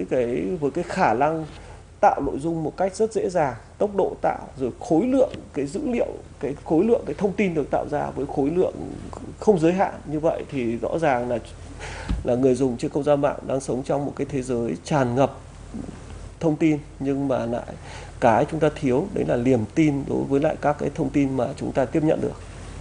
với cái khả năng tạo nội dung một cách rất dễ dàng, tốc độ tạo, rồi khối lượng cái dữ liệu, cái khối lượng cái thông tin được tạo ra với khối lượng không giới hạn như vậy, thì rõ ràng là người dùng trên không gian mạng đang sống trong một cái thế giới tràn ngập thông tin, nhưng mà lại cái chúng ta thiếu đấy là niềm tin đối với lại các cái thông tin mà chúng ta tiếp nhận được.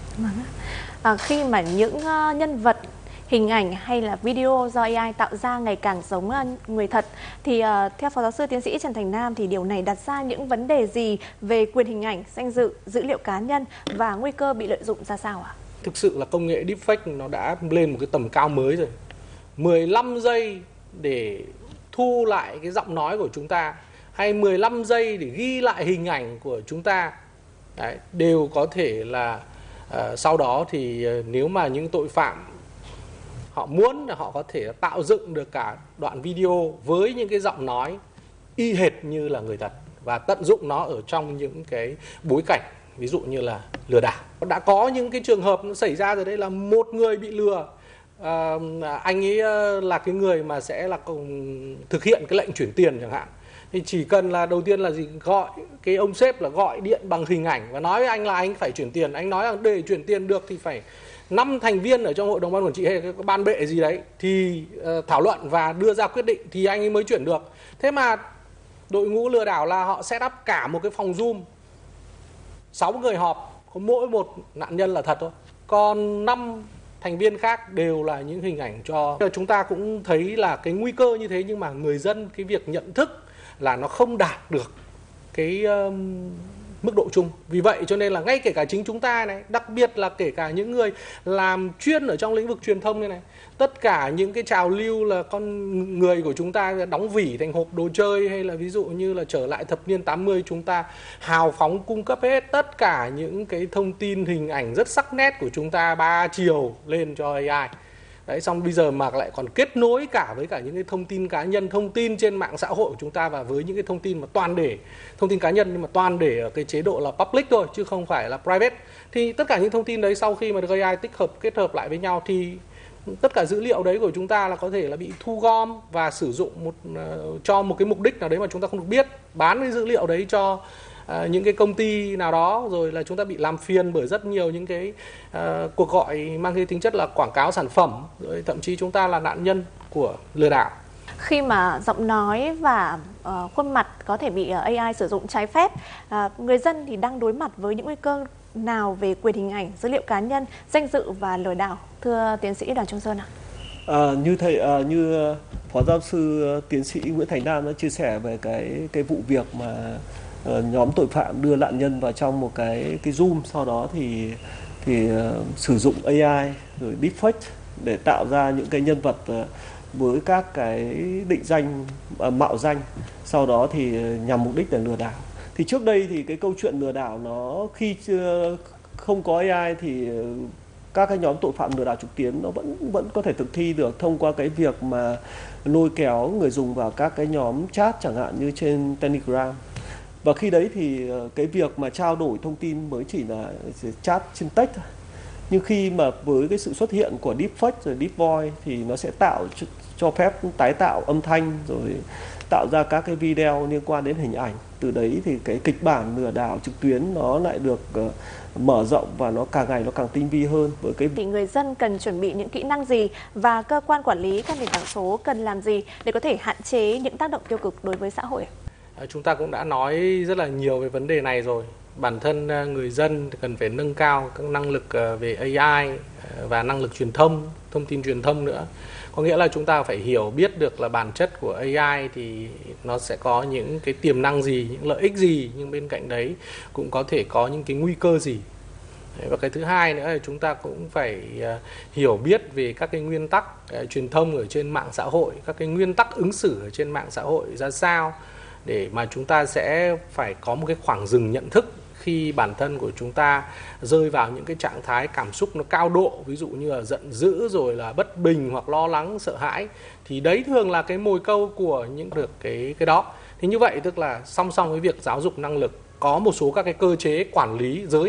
Khi mà những nhân vật, hình ảnh hay là video do AI tạo ra ngày càng giống người thật, thì theo Phó Giáo sư Tiến sĩ Trần Thành Nam thì điều này đặt ra những vấn đề gì về quyền hình ảnh, danh dự, dữ liệu cá nhân và nguy cơ bị lợi dụng ra sao ạ? Thực sự là công nghệ deepfake nó đã lên một cái tầm cao mới rồi. 15 giây để thu lại cái giọng nói của chúng ta, hay 15 giây để ghi lại hình ảnh của chúng ta, đấy, đều có thể là sau đó thì nếu mà những tội phạm họ muốn là họ có thể tạo dựng được cả đoạn video với những cái giọng nói y hệt như là người thật và tận dụng nó ở trong những cái bối cảnh ví dụ như là lừa đảo. Đã có những cái trường hợp nó xảy ra rồi đấy, là một người bị lừa, anh ấy là cái người mà sẽ là thực hiện cái lệnh chuyển tiền chẳng hạn, thì chỉ cần là đầu tiên là gì, gọi cái ông sếp là gọi điện bằng hình ảnh và nói với anh là anh phải chuyển tiền. Anh nói rằng để chuyển tiền được thì phải 5 thành viên ở trong hội đồng ban quản trị hay cái ban bệ gì đấy thì thảo luận và đưa ra quyết định thì anh ấy mới chuyển được. Thế mà đội ngũ lừa đảo là họ set up cả một cái phòng Zoom, 6 người họp, có mỗi một nạn nhân là thật thôi, còn 5 thành viên khác đều là những hình ảnh cho. Chúng ta cũng thấy là cái nguy cơ như thế, nhưng mà người dân cái việc nhận thức là nó không đạt được cái mức độ chung. Vì vậy cho nên là ngay kể cả chính chúng ta này, đặc biệt là kể cả những người làm chuyên ở trong lĩnh vực truyền thông này, tất cả những cái trào lưu là con người của chúng ta đóng vỉ thành hộp đồ chơi, hay là ví dụ như là trở lại thập niên 80 chúng ta hào phóng cung cấp hết tất cả những cái thông tin hình ảnh rất sắc nét của chúng ta 3 chiều lên cho AI. Đấy, xong bây giờ mà lại còn kết nối cả với cả những cái thông tin cá nhân, thông tin trên mạng xã hội của chúng ta, và với những cái thông tin mà toàn để thông tin cá nhân nhưng mà toàn để ở cái chế độ là public thôi chứ không phải là private. Thì tất cả những thông tin đấy sau khi mà được AI kết hợp lại với nhau thì tất cả dữ liệu đấy của chúng ta là có thể là bị thu gom và sử dụng cho một cái mục đích nào đấy mà chúng ta không được biết, bán cái dữ liệu đấy cho những cái công ty nào đó, rồi là chúng ta bị làm phiền bởi rất nhiều những cái cuộc gọi mang cái tính chất là quảng cáo sản phẩm, rồi thậm chí chúng ta là nạn nhân của lừa đảo. Khi mà giọng nói và khuôn mặt có thể bị AI sử dụng trái phép, người dân thì đang đối mặt với những nguy cơ nào về quyền hình ảnh, dữ liệu cá nhân, danh dự và lừa đảo, thưa tiến sĩ Đoàn Trung Sơn ạ? Như Phó Giáo sư Tiến sĩ Nguyễn Thành Nam đã chia sẻ về cái vụ việc mà nhóm tội phạm đưa nạn nhân vào trong một cái Zoom, sau đó thì sử dụng AI rồi deepfake để tạo ra những cái nhân vật với các cái định danh mạo danh, sau đó thì nhằm mục đích để lừa đảo. Thì trước đây thì cái câu chuyện lừa đảo nó khi không có AI thì các cái nhóm tội phạm lừa đảo trực tuyến nó vẫn có thể thực thi được thông qua cái việc mà lôi kéo người dùng vào các cái nhóm chat chẳng hạn như trên Telegram. Và khi đấy thì cái việc mà trao đổi thông tin mới chỉ là chat trên text thôi. Nhưng khi mà với cái sự xuất hiện của deepfake rồi deep voice thì nó sẽ cho phép tái tạo âm thanh, rồi tạo ra các cái video liên quan đến hình ảnh. Từ đấy thì cái kịch bản lừa đảo trực tuyến nó lại được mở rộng và nó càng ngày nó càng tinh vi hơn. Thì người dân cần chuẩn bị những kỹ năng gì và cơ quan quản lý các nền tảng số cần làm gì để có thể hạn chế những tác động tiêu cực đối với xã hội? Chúng ta cũng đã nói rất là nhiều về vấn đề này rồi. Bản thân người dân cần phải nâng cao các năng lực về AI và năng lực truyền thông, thông tin truyền thông nữa. Có nghĩa là chúng ta phải hiểu biết được là bản chất của AI thì nó sẽ có những cái tiềm năng gì, những lợi ích gì, nhưng bên cạnh đấy cũng có thể có những cái nguy cơ gì. Và cái thứ hai nữa là chúng ta cũng phải hiểu biết về các cái nguyên tắc truyền thông ở trên mạng xã hội, các cái nguyên tắc ứng xử ở trên mạng xã hội ra sao, để mà chúng ta sẽ phải có một cái khoảng dừng nhận thức khi bản thân của chúng ta rơi vào những cái trạng thái cảm xúc nó cao độ, ví dụ như là giận dữ rồi là bất bình hoặc lo lắng, sợ hãi, thì đấy thường là cái mồi câu của những được cái đó. Thì như vậy tức là song song với việc giáo dục năng lực, có một số các cái cơ chế quản lý giới